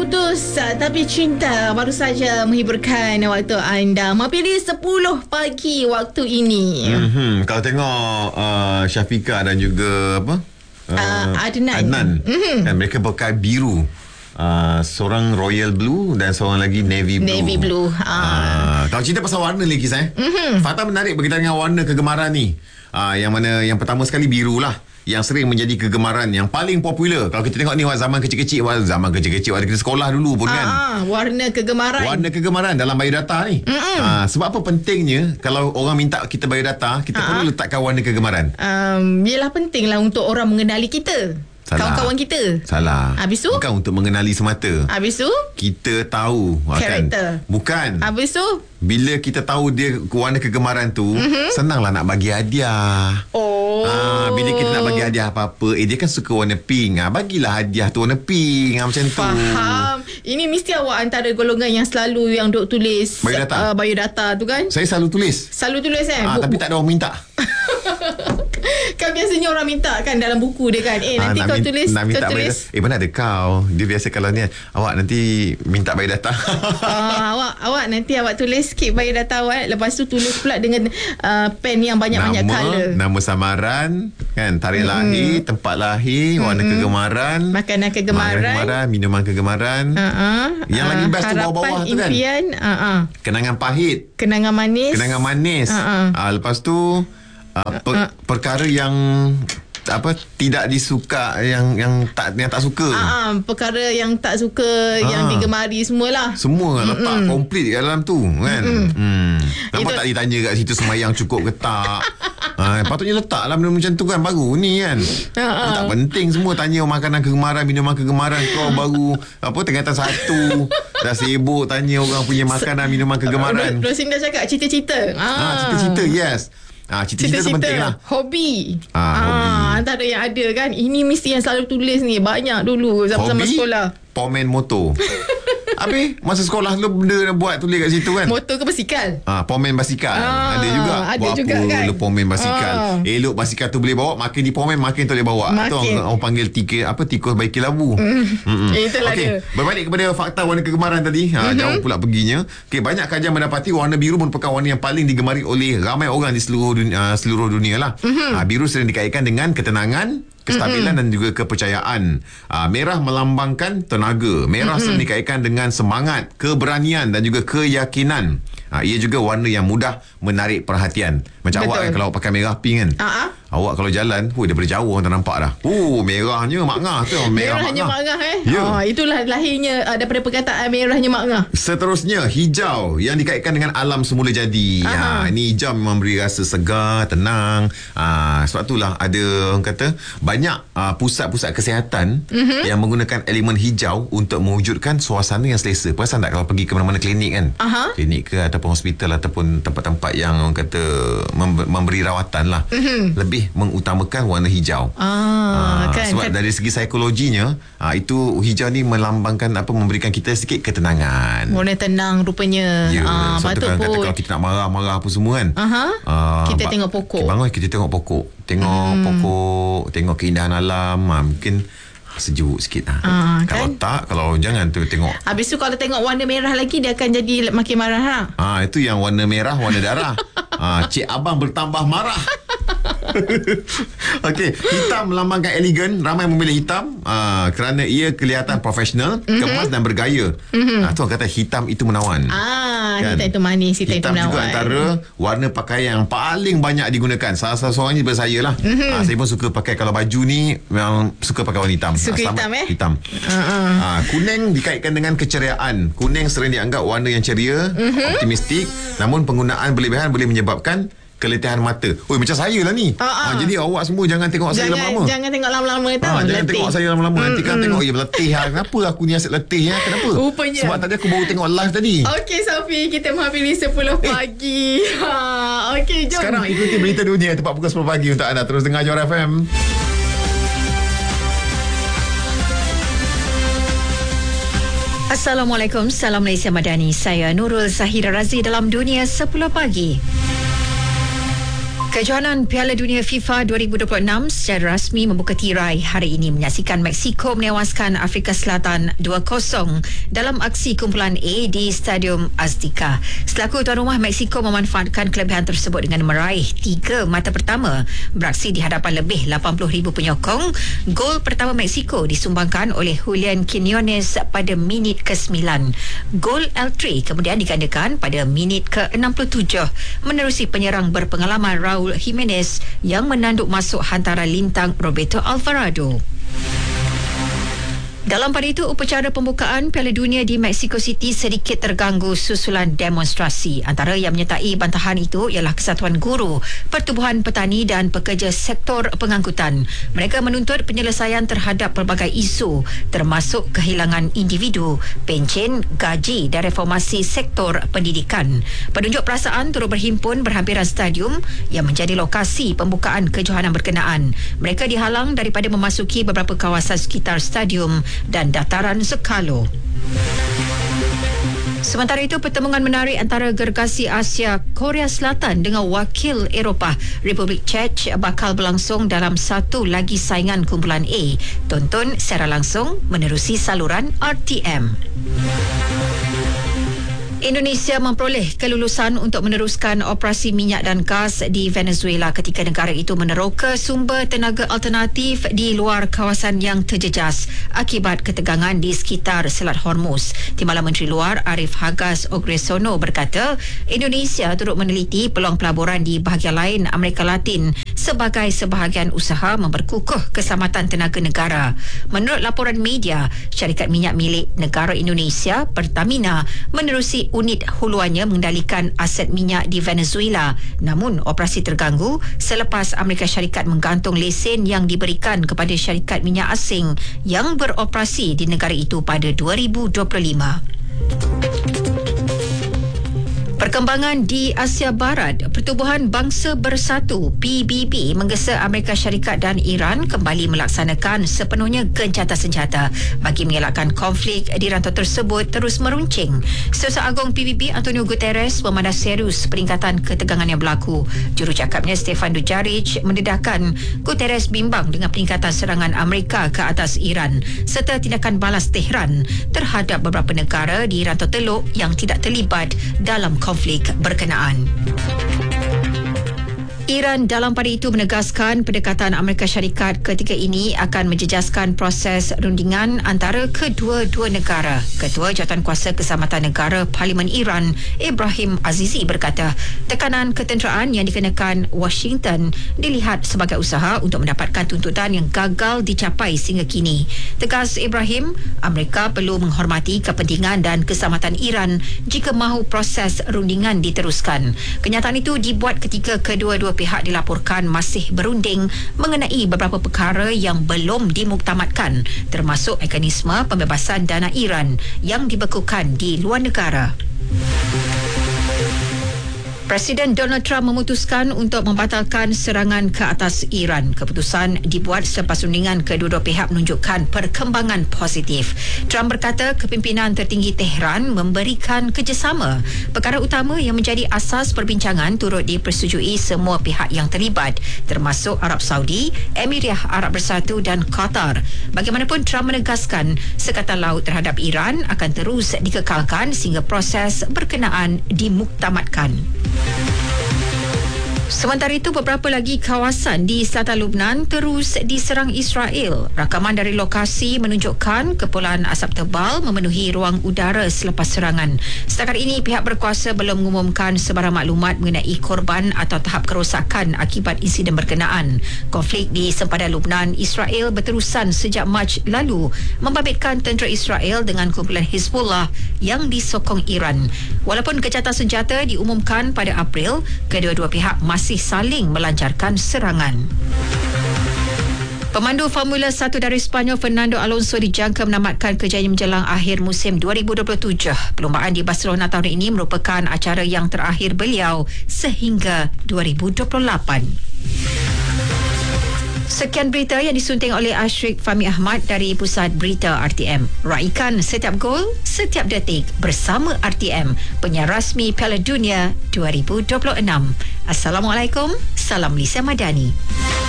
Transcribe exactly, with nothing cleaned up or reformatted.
putus tapi cinta baru saja menghiburkan waktu anda. Mapili sepuluh pagi waktu ini. Mm-hmm. Kalau tengok uh, Syafiqah dan juga apa? Uh, uh, Adnan. Adnan. Mm-hmm. Kan mereka pakai biru. Uh, seorang royal blue dan seorang lagi navy blue. Navy blue. Uh. Uh, kalau cerita pasal warna lagi saya. Mm-hmm. Fakta menarik berkaitan dengan warna kegemaran ni. Uh, yang mana yang pertama sekali biru lah. Yang sering menjadi kegemaran yang paling popular. Kalau kita tengok ni zaman kecil-kecil, zaman kecil-kecil waktu kita sekolah dulu pun kan. Ah, warna kegemaran. Warna kegemaran dalam biodata ni. Ah, sebab apa pentingnya kalau orang minta kita biodata, kita Ah. perlu letakkan warna kegemaran. Um, yelah penting lah untuk orang mengenali kita. Salah. Kawan-kawan kita. Salah. Habis tu? Bukan untuk mengenali semata. Habis tu? Kita tahu Karakter. Kan? Bukan. Habis tu? Bila kita tahu dia warna kegemaran tu, mm-hmm. senanglah nak bagi hadiah. Oh. Ah, bila kita nak bagi hadiah apa-apa, eh dia kan suka warna pink. Ah, bagilah hadiah tu warna pink. Ah, macam tu. Faham. Ini mesti awak antara golongan yang selalu yang duk tulis biodata. Uh, biodata tu kan? Saya selalu tulis. Selalu tulis eh? Ah, Bu- tapi tak ada orang minta. Kan biasanya orang minta kan dalam buku dia kan. Eh nanti ah, kau min- tulis, nak minta kau tulis. biodata. Eh mana ada kau? Dia biasa kalau ni awak nanti minta biodata. uh, awak awak nanti awak tulis sikit biodata awak. Lepas tu tulis pula dengan uh, pen yang banyak-banyak nama, colour. Nama samaran kan, tarikh hmm. lahir, tempat lahir, warna hmm. kegemaran, makanan kegemaran, makanan kegemaran, minuman kegemaran. Uh-uh. Yang uh, lagi best tu bawah-bawah tu kan. Impian, uh-uh. Kenangan pahit, kenangan manis. Kenangan manis. Uh-uh. Uh, lepas tu uh, per, uh. perkara yang apa tidak disuka, yang yang tak yang tak suka. Ah, perkara yang tak suka, ah. yang digemari semualah. Semua Mm-mm. letak komplit kat dalam tu kan. Hmm. Nampak Itu... tak ditanya kat situ semayang cukup ke tak? Ha, patutnya letaklah benda macam tu kan, baru ni kan. Uh-uh. Tak penting semua tanya makanan kegemaran, minuman kegemaran. Kau baru apa tingkatan satu dah sibuk tanya orang punya makanan, minuman kegemaran. Rosin dah cakap cita-cita. Ah, ha, cita-cita yes. Ah, cita-cita, cita-cita tu penting lah. Hobi. Ah, ah, hobi. Antara yang ada kan. Ini mesti yang selalu tulis ni. Banyak dulu zaman-zaman sekolah. Pomen motor. Habis masa sekolah lu benda nak buat tulis kat situ kan. Motor ke basikal? Ah, pomen basikal. Ah, ada juga. ada buat juga apa kan? lu pomen basikal. Ah. Elok basikal tu boleh bawa, makin di pomen makin tak boleh bawa. Makin. Tu orang, orang panggil tikus apa tikus baiki labu. Mm. Eh, itulah okay. dia. Berbalik kepada fakta warna kegemaran tadi. Ha, mm-hmm. Jauh pula perginya. Okey, banyak kajian mendapati warna biru merupakan warna yang paling digemari oleh ramai orang di seluruh dunia, uh, seluruh dunia lah. Mm-hmm. Ha, biru sering dikaitkan dengan ketenangan, kestabilan mm-hmm. dan juga kepercayaan. Uh, merah melambangkan tenaga. Merah mm-hmm. sering dikaitkan dengan semangat, keberanian dan juga keyakinan. Uh, ia juga warna yang mudah menarik perhatian. Macam Betul. awak kan, kalau awak pakai merah pink kan. Uh-huh. Awak kalau jalan, hui, daripada jauh orang tak nampak dah. Oh, merahnya mak ngah tu. Merah merahnya mak ngah eh. Ya. Oh, itulah lahirnya uh, daripada perkataan merahnya mak ngah. Seterusnya, hijau yang dikaitkan dengan alam semula jadi. Ha, ini hijau memang beri rasa segar, tenang. Ha, sebab itulah ada orang kata banyak uh, pusat-pusat kesihatan mm-hmm. yang menggunakan elemen hijau untuk mewujudkan suasana yang selesa. Perasan tak kalau pergi ke mana-mana klinik kan? Aha. Klinik ke ataupun hospital ataupun tempat-tempat yang orang kata memberi rawatan lah. Mm-hmm. Lebih mengutamakan warna hijau. Ah, ha, kan, sebab kan. dari segi psikologinya, ha, itu hijau ni melambangkan apa, memberikan kita sikit ketenangan. Warna tenang rupanya. Ya, ah, sebab tu kan kata kalau kita nak marah-marah apa semua kan. Aha. Ah, kita ba- tengok pokok. Bangun kita tengok pokok. Tengok hmm. pokok, tengok keindahan alam, ha, mungkin sejuk sikit lah. Ah, kalau kan? tak, kalau jangan tu tengok. Habis tu kalau tengok warna merah lagi, dia akan jadi makin marah lah. Ah, itu yang warna merah, warna darah. ah, cik abang bertambah marah. Okey, hitam melambangkan elegan. Ramai memilih hitam uh, kerana ia kelihatan profesional, mm-hmm. kemas dan bergaya. Mm-hmm. Uh, tu orang kata hitam itu menawan. Ah, kan? Hitam itu manis, hitam, hitam itu menawan. Hitam juga antara warna pakaian yang paling banyak digunakan. Salah satu seorangnya daripada saya lah. Mm-hmm. Uh, saya pun suka pakai, kalau baju ni memang suka pakai warna hitam. Suka uh, hitam eh? Hitam. Uh-uh. Uh, kuning dikaitkan dengan keceriaan. Kuning sering dianggap warna yang ceria, mm-hmm. optimistik. Namun penggunaan berlebihan boleh menyebabkan keletihan mata. Oi, macam saya lah ni. Ha, jadi awak semua jangan tengok jangan, saya lama-lama. Jangan tengok lama-lama tahu. Ha, jangan tengok saya lama-lama. Nanti kan tengok, ya letih lah. Kenapa aku ni asyik letih ya? Kenapa? Rupanya. Sebab tadi aku baru tengok live tadi. Okey Safi, kita menghampiri sepuluh pagi. Eh. Ha, okey, jom. Sekarang ikuti berita dunia tepat pukul sepuluh pagi untuk anda. Terus dengar Johor F M. Assalamualaikum, salam Malaysia Madani. Saya Nurul Zahira Razi dalam Dunia sepuluh pagi. Kejohanan Piala Dunia FIFA dua ribu dua puluh enam secara rasmi membuka tirai hari ini, menyaksikan Mexico menewaskan Afrika Selatan dua kosong dalam aksi kumpulan A di Stadium Azteca. Selaku tuan rumah, Mexico memanfaatkan kelebihan tersebut dengan meraih tiga mata pertama beraksi di hadapan lebih lapan puluh ribu penyokong. Gol pertama Mexico disumbangkan oleh Julian Quiñones pada minit ke sembilan. Gol L tiga kemudian digandakan pada minit ke enam puluh tujuh menerusi penyerang berpengalaman Raul Jimenez yang menanduk masuk hantaran lintang Roberto Alvarado. Dalam pada itu, upacara pembukaan Piala Dunia di Mexico City sedikit terganggu susulan demonstrasi. Antara yang menyertai bantahan itu ialah Kesatuan Guru, Pertubuhan Petani dan Pekerja Sektor Pengangkutan. Mereka menuntut penyelesaian terhadap pelbagai isu termasuk kehilangan individu, pencen, gaji dan reformasi sektor pendidikan. Penunjuk perasaan turut berhimpun berhampiran stadium yang menjadi lokasi pembukaan kejohanan berkenaan. Mereka dihalang daripada memasuki beberapa kawasan sekitar stadium dan dataran Zocalo. Sementara itu, pertemuan menarik antara gergasi Asia Korea Selatan dengan wakil Eropah Republik Czech bakal berlangsung dalam satu lagi saingan kumpulan A. Tonton secara langsung menerusi saluran R T M. Indonesia memperoleh kelulusan untuk meneruskan operasi minyak dan gas di Venezuela ketika negara itu meneroka sumber tenaga alternatif di luar kawasan yang terjejas akibat ketegangan di sekitar Selat Hormuz. Timbalan Menteri Luar Arif Hagas Ogresono berkata, Indonesia turut meneliti peluang pelaburan di bahagian lain Amerika Latin sebagai sebahagian usaha memperkukuh keselamatan tenaga negara. Menurut laporan media, syarikat minyak milik negara Indonesia, Pertamina, menerusi unit huluannya mengendalikan aset minyak di Venezuela. Namun, operasi terganggu selepas Amerika Syarikat menggantung lesen yang diberikan kepada syarikat minyak asing yang beroperasi di negara itu pada dua ribu dua puluh lima. Perkembangan di Asia Barat, Pertubuhan Bangsa Bersatu P B B menggesa Amerika Syarikat dan Iran kembali melaksanakan sepenuhnya gencatan senjata bagi mengelakkan konflik di rantau tersebut terus meruncing. Setiausaha Agung P B B Antonio Guterres memandang serius peningkatan ketegangan yang berlaku. Jurucakapnya Stefan Dujarric mendedahkan Guterres bimbang dengan peningkatan serangan Amerika ke atas Iran serta tindakan balas Tehran terhadap beberapa negara di rantau Teluk yang tidak terlibat dalam konflik berkenaan. Iran dalam pada itu menegaskan pendekatan Amerika Syarikat ketika ini akan menjejaskan proses rundingan antara kedua-dua negara. Ketua Jawatankuasa Keselamatan Negara Parlimen Iran, Ibrahim Azizi berkata, tekanan ketenteraan yang dikenakan Washington dilihat sebagai usaha untuk mendapatkan tuntutan yang gagal dicapai sehingga kini. Tegas Ibrahim, Amerika perlu menghormati kepentingan dan keselamatan Iran jika mahu proses rundingan diteruskan. Kenyataan itu dibuat ketika kedua-dua pihak dilaporkan masih berunding mengenai beberapa perkara yang belum dimuktamadkan, termasuk mekanisme pembebasan dana Iran yang dibekukan di luar negara. Presiden Donald Trump memutuskan untuk membatalkan serangan ke atas Iran. Keputusan dibuat selepas rundingan kedua-dua pihak menunjukkan perkembangan positif. Trump berkata kepimpinan tertinggi Tehran memberikan kerjasama. Perkara utama yang menjadi asas perbincangan turut dipersetujui semua pihak yang terlibat, termasuk Arab Saudi, Emirat Arab Bersatu dan Qatar. Bagaimanapun, Trump menegaskan sekatan laut terhadap Iran akan terus dikekalkan sehingga proses berkenaan dimuktamadkan. Sementara itu, beberapa lagi kawasan di selatan Lebanon terus diserang Israel. Rakaman dari lokasi menunjukkan kepulan asap tebal memenuhi ruang udara selepas serangan. Setakat ini, pihak berkuasa belum mengumumkan sebarang maklumat mengenai korban atau tahap kerosakan akibat insiden berkenaan. Konflik di sempadan Lebanon, Israel berterusan sejak Mac lalu membabitkan tentera Israel dengan kumpulan Hezbollah yang disokong Iran. Walaupun gencatan senjata diumumkan pada April, kedua-dua pihak masih masih saling melancarkan serangan. Pemandu Formula satu dari Sepanyol Fernando Alonso dijangka menamatkan kerjanya menjelang akhir musim dua ribu dua puluh tujuh. Perlumbaan di Barcelona tahun ini merupakan acara yang terakhir beliau sehingga dua ribu dua puluh lapan. Sekian berita yang disunting oleh Ashrik Fahmi Ahmad dari Pusat Berita R T M. Raikan setiap gol, setiap detik bersama R T M, penyiar rasmi Piala Dunia dua ribu dua puluh enam. Assalamualaikum, salam Lisa Madani.